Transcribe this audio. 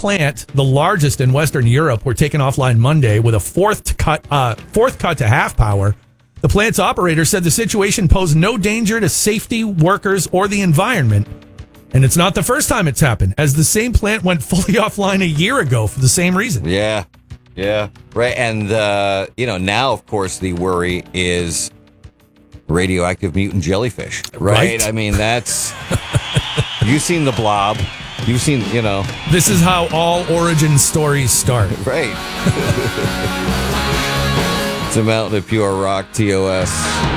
plant, the largest in Western Europe, were taken offline Monday with a fourth cut to half power. The plant's operator said the situation posed no danger to safety, workers, or the environment. And it's not the first time it's happened, as the same plant went fully offline a year ago for the same reason. Yeah. Right. And, now, of course, the worry is radioactive mutant jellyfish. Right? I mean, that's... You've seen The Blob. You've seen, This is how all origin stories start. Right. It's a mountain of pure rock, TOS.